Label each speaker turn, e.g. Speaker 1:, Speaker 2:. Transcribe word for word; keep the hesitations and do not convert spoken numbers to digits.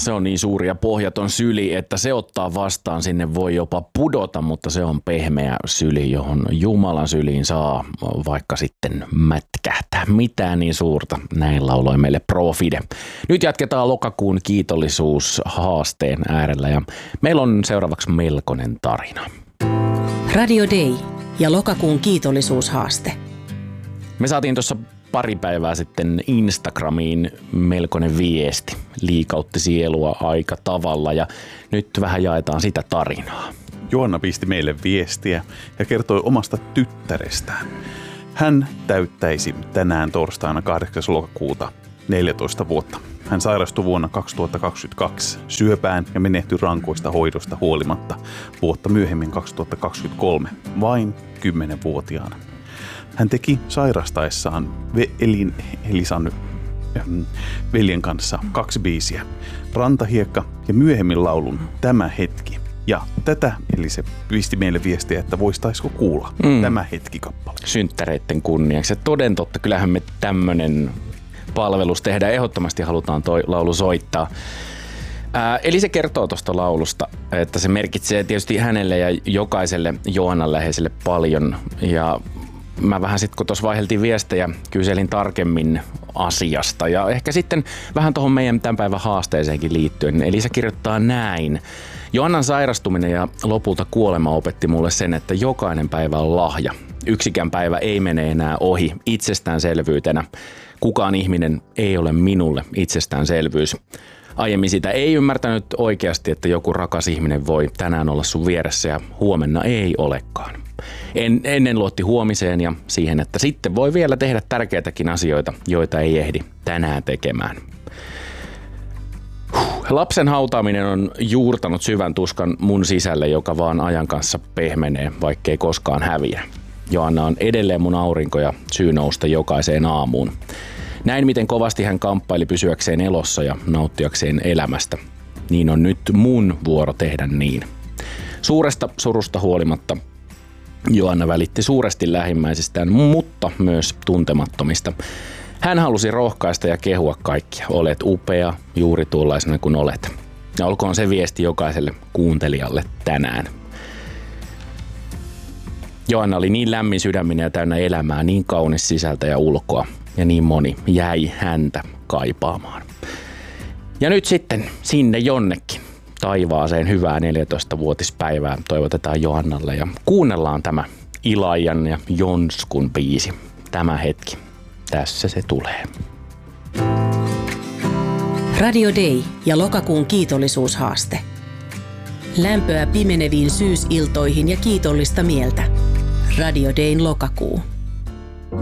Speaker 1: Se on niin suuri ja pohjaton syli, että se ottaa vastaan, sinne voi jopa pudota, mutta se on pehmeä syli, johon Jumalan syliin saa vaikka sitten mätkähtää. Mitään niin suurta, näin lauloi meille Profide. Nyt jatketaan lokakuun kiitollisuushaasteen äärellä ja meillä on seuraavaksi melkoinen tarina.
Speaker 2: Radio Day ja lokakuun kiitollisuushaaste.
Speaker 1: Me saatiin tuossa pari päivää sitten Instagramiin melkoinen viesti. Liikautti sielua aika tavalla ja nyt vähän jaetaan sitä tarinaa.
Speaker 3: Joanna pisti meille viestiä ja kertoi omasta tyttärestään. Hän täyttäisi tänään torstaina kahdeksas lokakuuta neljätoista vuotta. Hän sairastui vuonna kaksituhattakaksikymmentäkaksi syöpään ja menehtyi rankoista hoidosta huolimatta vuotta myöhemmin kaksituhattakaksikymmentäkolme, vain kymmenvuotiaana. Hän teki sairastaessaan Elin Elisan veljen kanssa kaksi biisiä, Rantahiekka ja myöhemmin laulun Tämä hetki. Ja tätä Elise pisti meille viestiä, että voisitaisiko kuulla mm. Tämä hetki kappale.
Speaker 1: Synttäreitten kunniaksi. Ja toden totta, kyllähän me tämmönen palvelus tehdään. Ehdottomasti halutaan toi laulu soittaa. Ää, eli se kertoo tuosta laulusta, että se merkitsee tietysti hänelle ja jokaiselle Johannan läheiselle paljon. Ja mä vähän sitten, kun tuossa vaiheltiin viestejä, kyselin tarkemmin asiasta ja ehkä sitten vähän tuohon meidän tämän päivän haasteeseenkin liittyen. Eli se kirjoittaa näin. Johannan sairastuminen ja lopulta kuolema opetti mulle sen, että jokainen päivä on lahja. Yksikään päivä ei mene enää ohi itsestäänselvyytenä. Kukaan ihminen ei ole minulle itsestäänselvyys. Aiemmin sitä ei ymmärtänyt oikeasti, että joku rakas ihminen voi tänään olla sun vieressä ja huomenna ei olekaan. En, ennen luotti huomiseen ja siihen, että sitten voi vielä tehdä tärkeitäkin asioita, joita ei ehdi tänään tekemään. Huh. Lapsen hautaaminen on juurtanut syvän tuskan mun sisälle, joka vaan ajan kanssa pehmenee, vaikkei koskaan häviä. Joanna on edelleen mun aurinko ja syy nousta jokaiseen aamuun. Näin miten kovasti hän kamppaili pysyäkseen elossa ja nauttiakseen elämästä. Niin on nyt mun vuoro tehdä niin. Suuresta surusta huolimatta Joanna välitti suuresti lähimmäisistään, mutta myös tuntemattomista. Hän halusi rohkaista ja kehua kaikkia. Olet upea juuri tuollaisena kuin olet. Ja olkoon se viesti jokaiselle kuuntelijalle tänään. Joanna oli niin lämmin sydäminen ja täynnä elämää, niin kaunis sisältä ja ulkoa. Ja niin moni jäi häntä kaipaamaan. Ja nyt sitten sinne jonnekin taivaaseen hyvää neljätoistavuotispäivää toivotetaan Johannalle ja kuunnellaan tämä Ilaijan ja Jonskun biisi. Tämä hetki. Tässä se tulee.
Speaker 2: Radio Day ja lokakuun kiitollisuushaaste. Lämpöä pimeneviin syysiltoihin ja kiitollista mieltä. Radio Dayn lokakuu.